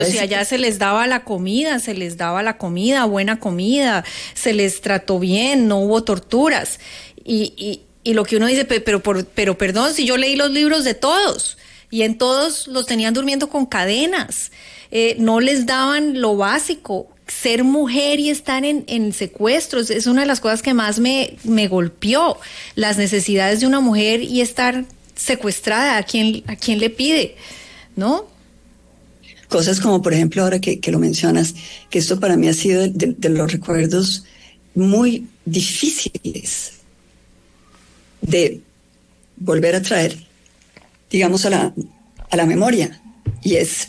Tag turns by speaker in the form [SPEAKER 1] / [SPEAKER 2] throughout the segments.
[SPEAKER 1] Si allá se les daba la comida, buena comida, se les trató bien, no hubo torturas. Y lo que uno dice, pero perdón, si yo leí los libros de todos, y en todos los tenían durmiendo con cadenas, no les daban lo básico. Ser mujer y estar en secuestros es una de las cosas que más me golpeó, las necesidades de una mujer y estar secuestrada, ¿a quién le pide? ¿No?
[SPEAKER 2] Cosas como, por ejemplo, ahora que lo mencionas, que esto para mí ha sido de los recuerdos muy difíciles de volver a traer, digamos, a la memoria, y es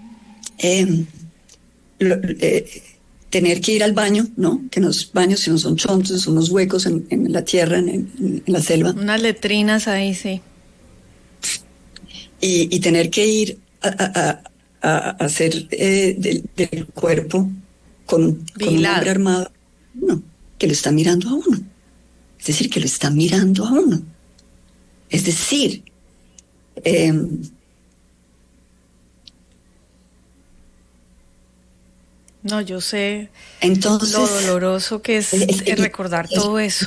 [SPEAKER 2] tener que ir al baño, ¿no? Que los baños, si no son chontos, son unos huecos en la tierra, en la selva.
[SPEAKER 1] Unas letrinas ahí, sí.
[SPEAKER 2] Y tener que ir a hacer del cuerpo con un hombre armado, no, que lo está mirando a uno. Es decir, que lo está mirando a uno. Es decir,
[SPEAKER 1] no, yo sé
[SPEAKER 2] entonces,
[SPEAKER 1] lo doloroso que es recordar todo eso.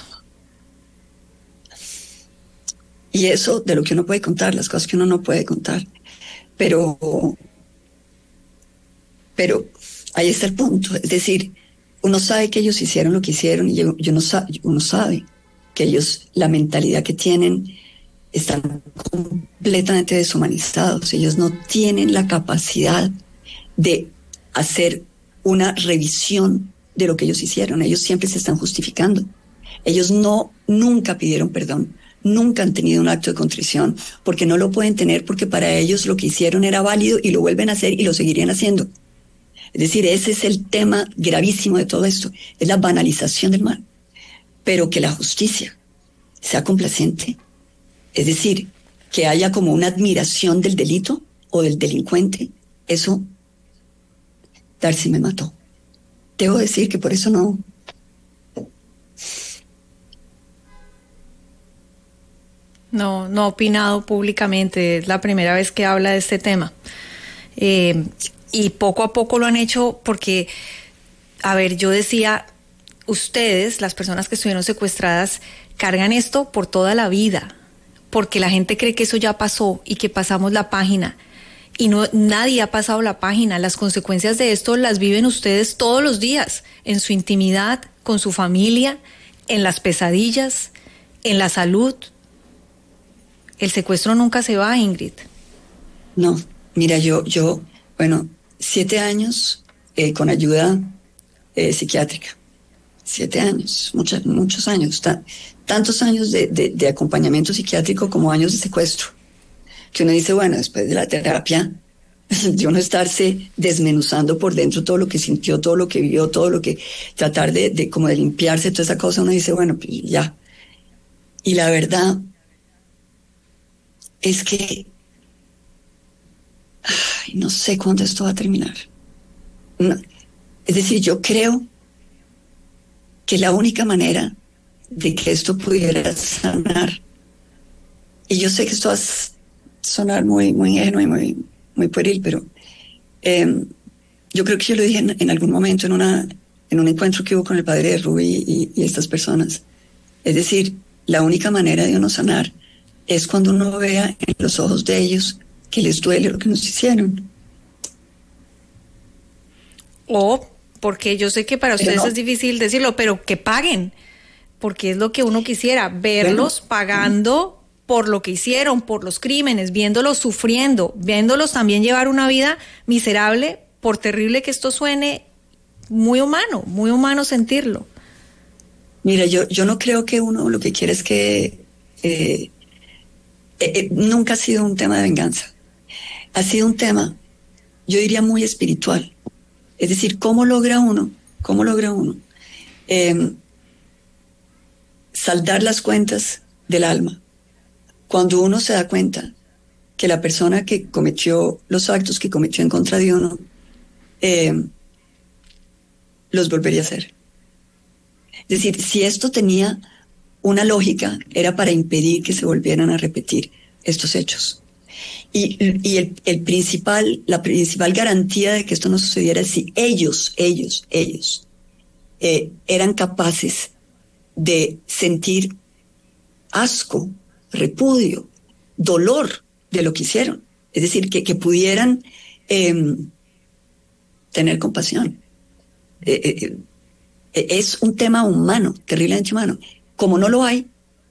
[SPEAKER 2] Y eso de lo que uno puede contar, las cosas que uno no puede contar. Pero ahí está el punto. Es decir, uno sabe que ellos hicieron lo que hicieron y uno sabe que ellos, la mentalidad que tienen, están completamente deshumanizados. Ellos no tienen la capacidad de hacer una revisión de lo que ellos hicieron. Ellos siempre se están justificando. Ellos nunca pidieron perdón, nunca han tenido un acto de contrición, porque no lo pueden tener, porque para ellos lo que hicieron era válido y lo vuelven a hacer y lo seguirían haciendo. Es decir, ese es el tema gravísimo de todo esto, es la banalización del mal. Pero que la justicia sea complaciente, es decir, que haya como una admiración del delito o del delincuente, eso, Darcy me mató. Debo decir que por eso no
[SPEAKER 1] ha opinado públicamente, es la primera vez que habla de este tema. Y poco a poco lo han hecho porque, a ver, yo decía, ustedes, las personas que estuvieron secuestradas, cargan esto por toda la vida, porque la gente cree que eso ya pasó y que pasamos la página. Y nadie ha pasado la página. Las consecuencias de esto las viven ustedes todos los días, en su intimidad, con su familia, en las pesadillas, en la salud. El secuestro nunca se va, Ingrid.
[SPEAKER 2] No, mira, bueno, 7 años con ayuda psiquiátrica. 7 años, muchos años, tantos años de acompañamiento psiquiátrico como años de secuestro. Que uno dice, bueno, después de la terapia, de uno estarse desmenuzando por dentro todo lo que sintió, todo lo que vio, todo lo que, tratar de como de limpiarse toda esa cosa, uno dice, bueno, pues ya. Y la verdad es que no sé cuándo esto va a terminar. No, es decir, yo creo que la única manera de que esto pudiera sanar, y yo sé que esto va a sonar muy ingenuo y muy pueril, pero yo creo que yo lo dije en algún momento en un encuentro que hubo con el padre de Ruby y estas personas. Es decir, la única manera de uno sanar es cuando uno vea en los ojos de ellos que les duele lo que nos hicieron.
[SPEAKER 1] O porque yo sé que para ustedes es difícil decirlo, pero que paguen, porque es lo que uno quisiera, verlos pagando por lo que hicieron, por los crímenes, viéndolos sufriendo, viéndolos también llevar una vida miserable, por terrible que esto suene, muy humano sentirlo.
[SPEAKER 2] Mira, yo no creo que uno lo que quiere es que nunca ha sido un tema de venganza. Ha sido un tema, yo diría, muy espiritual. Es decir, ¿cómo logra uno saldar las cuentas del alma? Cuando uno se da cuenta que la persona que cometió los actos que cometió en contra de uno, los volvería a hacer. Es decir, si esto tenía una lógica, era para impedir que se volvieran a repetir estos hechos. Y la principal garantía de que esto no sucediera es si ellos eran capaces de sentir asco, repudio, dolor de lo que hicieron. Es decir, que pudieran tener compasión. Es un tema humano, terriblemente humano. Como no lo hay,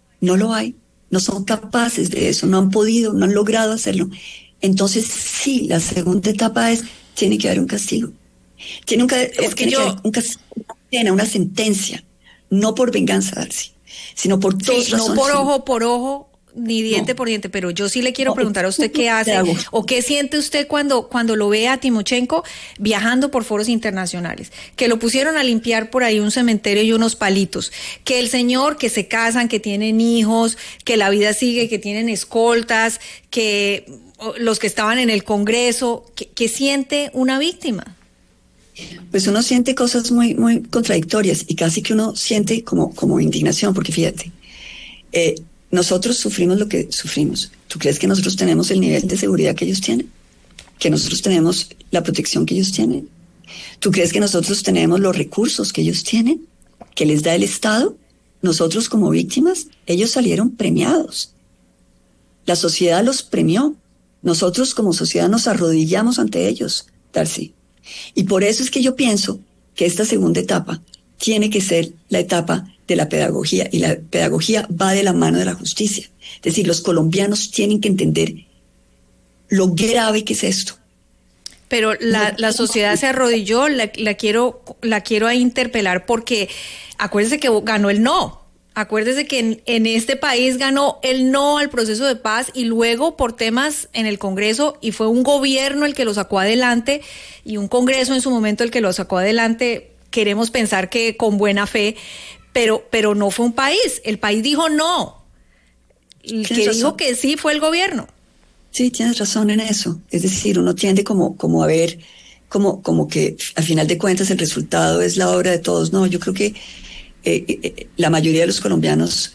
[SPEAKER 2] no son capaces de eso, no han podido, no han logrado hacerlo. Entonces, sí, la segunda etapa tiene que haber un castigo. Tiene que haber un castigo, una sentencia, no por venganza, Darcy, sino por dos razones.
[SPEAKER 1] No por ojo por ojo, ni diente por diente, pero yo sí le quiero preguntar a usted qué hace o qué siente usted cuando lo ve a Timochenko viajando por foros internacionales, que lo pusieron a limpiar por ahí un cementerio y unos palitos, que el señor, que se casan, que tienen hijos, que la vida sigue, que tienen escoltas, que los que estaban en el Congreso, que siente una víctima.
[SPEAKER 2] Pues uno siente cosas muy, muy contradictorias y casi que uno siente como indignación, porque fíjate, nosotros sufrimos lo que sufrimos. ¿Tú crees que nosotros tenemos el nivel de seguridad que ellos tienen? ¿Que nosotros tenemos la protección que ellos tienen? ¿Tú crees que nosotros tenemos los recursos que ellos tienen? ¿Que les da el Estado? Nosotros como víctimas, ellos salieron premiados. La sociedad los premió. Nosotros como sociedad nos arrodillamos ante ellos, Darcy. Y por eso es que yo pienso que esta segunda etapa tiene que ser la etapa de la pedagogía, y la pedagogía va de la mano de la justicia. Es decir, los colombianos tienen que entender lo grave que es esto.
[SPEAKER 1] Pero la sociedad se arrodilló, la quiero ahí interpelar, porque acuérdese que ganó el no. Acuérdese que en este país ganó el no al proceso de paz y luego por temas en el Congreso, y fue un gobierno el que lo sacó adelante y un Congreso en su momento el que lo sacó adelante, queremos pensar que con buena fe, pero no fue un país. El país dijo no. El que dijo que sí fue el gobierno.
[SPEAKER 2] Sí, tienes razón en eso. Es decir, uno tiende como a ver como que al final de cuentas el resultado es la obra de todos. No, yo creo que la mayoría de los colombianos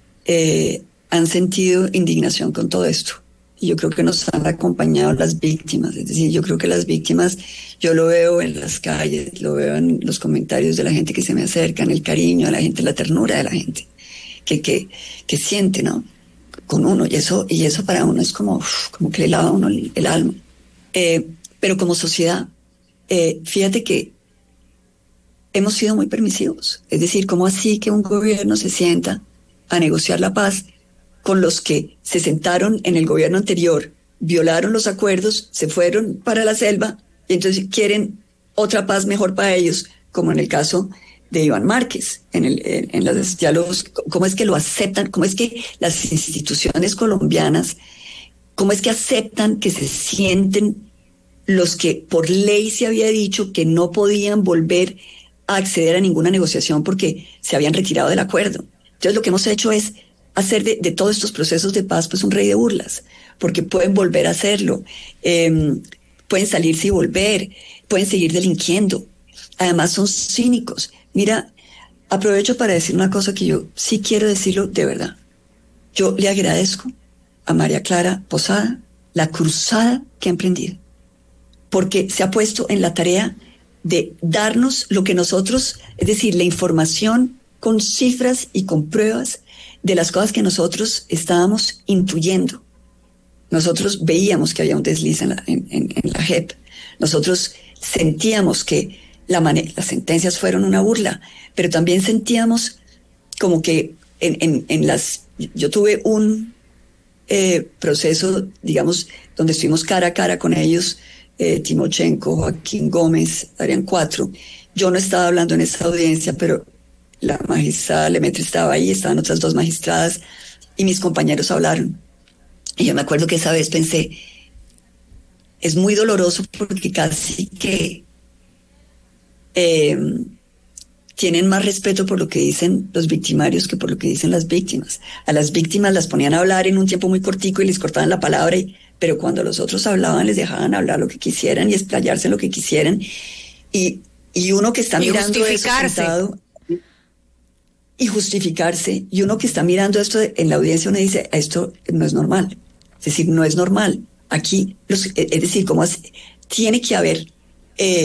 [SPEAKER 2] han sentido indignación con todo esto. Y yo creo que nos han acompañado las víctimas. Es decir, yo creo que las víctimas, yo lo veo en las calles, lo veo en los comentarios de la gente que se me acerca, en el cariño de la gente, la ternura de la gente, que siente, ¿no? Con uno. Y eso para uno es como que le lava a uno el alma. Pero como sociedad, fíjate que hemos sido muy permisivos. Es decir, ¿cómo así que un gobierno se sienta a negociar la paz con los que se sentaron en el gobierno anterior, violaron los acuerdos, se fueron para la selva y entonces quieren otra paz mejor para ellos, como en el caso de Iván Márquez, en los diálogos? ¿Cómo es que lo aceptan? ¿Cómo es que las instituciones colombianas, cómo es que aceptan que se sienten los que por ley se había dicho que no podían volver a acceder a ninguna negociación porque se habían retirado del acuerdo? Entonces lo que hemos hecho es hacer de todos estos procesos de paz pues un rey de burlas, porque pueden volver a hacerlo, pueden salirse y volver, pueden seguir delinquiendo. Además son cínicos. Mira, aprovecho para decir una cosa que yo sí quiero decirlo de verdad. Yo le agradezco a María Clara Posada la cruzada que ha emprendido, porque se ha puesto en la tarea de darnos lo que nosotros, es decir, la información con cifras y con pruebas de las cosas que nosotros estábamos intuyendo. Nosotros veíamos que había un desliz en la JEP. Nosotros sentíamos que las sentencias fueron una burla, pero también sentíamos como que yo tuve un proceso, digamos, donde estuvimos cara a cara con ellos, Timochenko, Joaquín Gómez, Adrián Cuatro. Yo no estaba hablando en esa audiencia, pero la magistrada Lemaitre estaba ahí, estaban otras dos magistradas y mis compañeros hablaron. Y yo me acuerdo que esa vez pensé, es muy doloroso porque casi que tienen más respeto por lo que dicen los victimarios que por lo que dicen las víctimas. A las víctimas las ponían a hablar en un tiempo muy cortico y les cortaban la palabra, pero cuando los otros hablaban les dejaban hablar lo que quisieran y explayarse en lo que quisieran. Y uno que está mirando eso sentado, y justificarse, y uno que está mirando esto en la audiencia, uno dice, esto no es normal. Es decir, no es normal. Aquí, es decir, tiene que haber